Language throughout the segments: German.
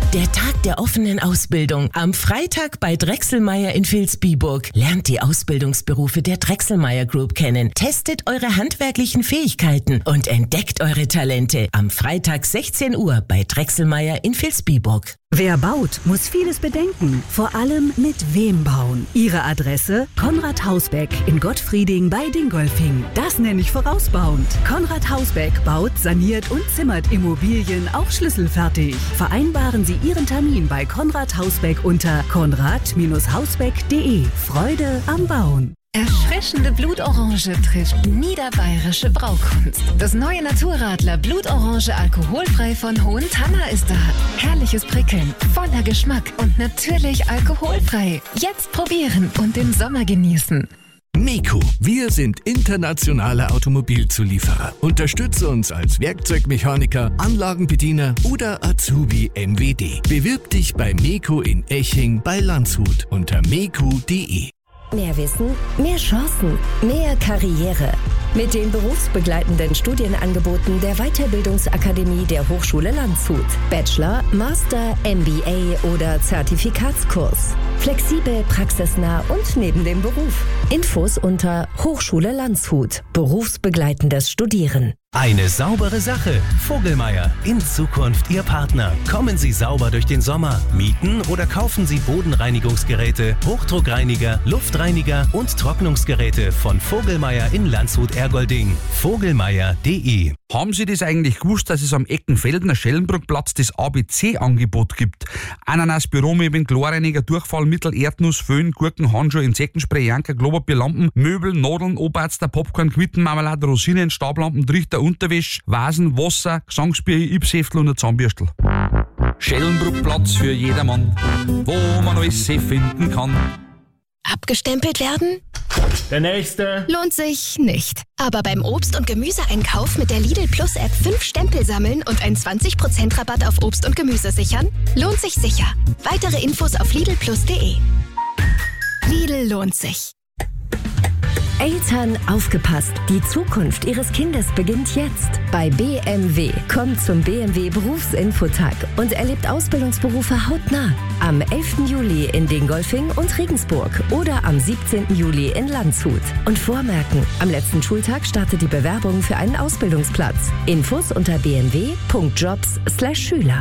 Der Tag der offenen Ausbildung. Am Freitag bei Drechselmeier in Vilsbiburg. Lernt die Ausbildungsberufe der Drechselmeier Group kennen. Testet eure handwerklichen Fähigkeiten und entdeckt eure Talente. Am Freitag 16 Uhr bei Drechselmeier in Vilsbiburg. Wer baut, muss vieles bedenken. Vor allem mit wem bauen. Ihre Adresse? Konrad Hausbeck in Gottfrieding bei Dingolfing. Das nenne ich vorausbauend. Konrad Hausbeck baut, saniert und zimmert Immobilien auch schlüsselfertig. Vereinbaren Sie Ihren Termin bei Konrad Hausbeck unter konrad-hausbeck.de. Freude am Bauen. Erfrischende Blutorange trifft niederbayerische Braukunst. Das neue Naturradler Blutorange alkoholfrei von Hohentanna ist da. Herrliches Prickeln, voller Geschmack und natürlich alkoholfrei. Jetzt probieren und den Sommer genießen. MEKO. Wir sind internationale Automobilzulieferer. Unterstütze uns als Werkzeugmechaniker, Anlagenbediener oder Azubi MWD. Bewirb dich bei MEKO in Eching bei Landshut unter meko.de. Mehr Wissen, mehr Chancen, mehr Karriere. Mit den berufsbegleitenden Studienangeboten der Weiterbildungsakademie der Hochschule Landshut. Bachelor, Master, MBA oder Zertifikatskurs. Flexibel, praxisnah und neben dem Beruf. Infos unter Hochschule Landshut. Berufsbegleitendes Studieren. Eine saubere Sache. Vogelmeier. In Zukunft Ihr Partner. Kommen Sie sauber durch den Sommer. Mieten oder kaufen Sie Bodenreinigungsgeräte, Hochdruckreiniger, Luftreiniger und Trocknungsgeräte von Vogelmeier in Landshut-Ergolding. Vogelmeier.de. Haben Sie das eigentlich gewusst, dass es am Eckenfeldner Schellenbrückplatz das ABC-Angebot gibt? Ananas, Büromöbeln, Chlorreiniger, Durchfallmittel, Erdnuss, Föhn, Gurken, Handschuhe, Insektenspray, Janker, Klopapier, Lampen, Möbel, Nadeln, Oberarzt, Popcorn, Quittenmarmelade, Rosinen, Stablampen, Trichter, Unterwäsche, Vasen, Wasser, Gesangsbier, Ipsheftel und ein Zahnbürstel. Schellenbrückplatz für jedermann, wo man alles finden kann. Abgestempelt werden? Der nächste. Lohnt sich nicht. Aber beim Obst- und Gemüseeinkauf mit der Lidl Plus App 5 Stempel sammeln und einen 20% Rabatt auf Obst und Gemüse sichern? Lohnt sich sicher. Weitere Infos auf lidlplus.de. Lidl lohnt sich. Eltern, aufgepasst! Die Zukunft Ihres Kindes beginnt jetzt. Bei BMW. Kommt zum BMW Berufsinfotag und erlebt Ausbildungsberufe hautnah. Am 11. Juli in Dingolfing und Regensburg oder am 17. Juli in Landshut. Und vormerken, am letzten Schultag startet die Bewerbung für einen Ausbildungsplatz. Infos unter bmw.jobs/Schüler.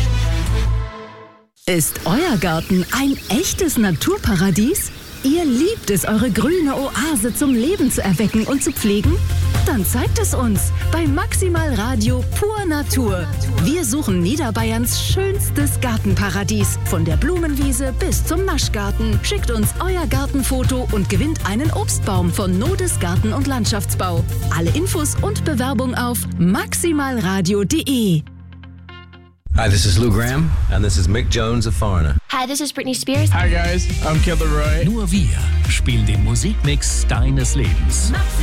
Ist euer Garten ein echtes Naturparadies? Ihr liebt es, eure grüne Oase zum Leben zu erwecken und zu pflegen? Dann zeigt es uns bei Maximal Radio Pur Natur. Wir suchen Niederbayerns schönstes Gartenparadies. Von der Blumenwiese bis zum Naschgarten. Schickt uns euer Gartenfoto und gewinnt einen Obstbaum von Nodes Garten- und Landschaftsbau. Alle Infos und Bewerbung auf maximalradio.de. Hi, this is Lou Graham, and this is Mick Jones of Foreigner. Hi, this is Britney Spears. Hi guys, I'm Killer Roy. Nur wir spielen den Musikmix deines Lebens.